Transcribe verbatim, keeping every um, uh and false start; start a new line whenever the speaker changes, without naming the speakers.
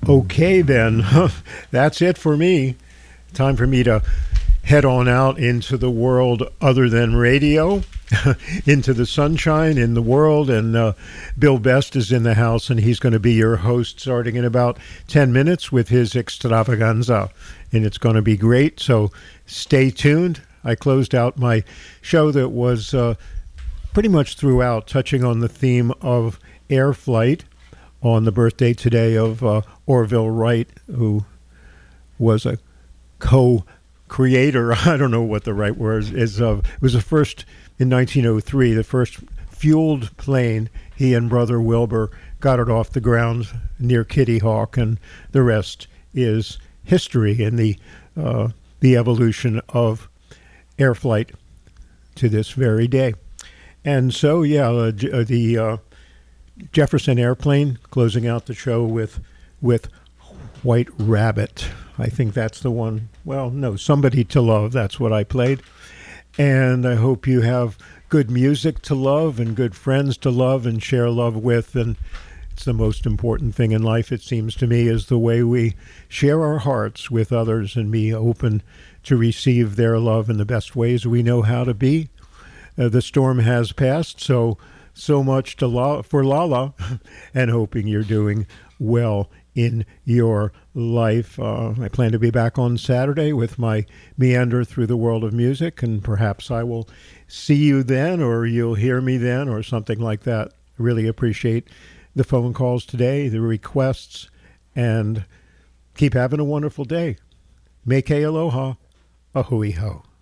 Okay, then. That's it for me. Time for me to head on out into the world other than radio, into the sunshine in the world. And uh, Bill Best is in the house, and he's going to be your host starting in about ten minutes with his extravaganza. And it's going to be great, so stay tuned. I closed out my show that was uh, pretty much throughout touching on the theme of air flight on the birthday today of uh, Orville Wright, who was a co-creator, I don't know what the right word is, of, it was the first, in nineteen oh three, the first fueled plane. He and Brother Wilbur got it off the ground near Kitty Hawk, and the rest is history in the, uh, the evolution of air flight to this very day. And so, yeah, uh, the... Uh, Jefferson Airplane, closing out the show with with White Rabbit. I think that's the one. Well, no, Somebody to Love. That's what I played. And I hope you have good music to love and good friends to love and share love with. And it's the most important thing in life, it seems to me, is the way we share our hearts with others and be open to receive their love in the best ways we know how to be. Uh, the storm has passed, so So much to La- for Lala, and hoping you're doing well in your life. Uh, I plan to be back on Saturday with my meander through the world of music, and perhaps I will see you then, or you'll hear me then, or something like that. I really appreciate the phone calls today, the requests, and keep having a wonderful day. Make aloha, a hui ho.